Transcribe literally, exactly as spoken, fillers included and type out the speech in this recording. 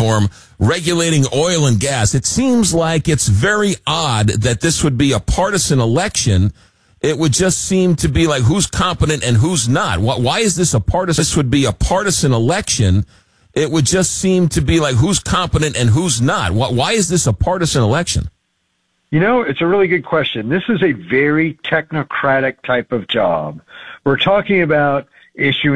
platform regulating oil and gas. It seems like it's very odd that this would be a partisan election. It would just seem to be like who's competent and who's not. Why is this a partisan? This would be a partisan election. It would just seem to be like who's competent and who's not. Why is this a partisan election? You know, it's a really good question. This is a very technocratic type of job. We're talking about issuing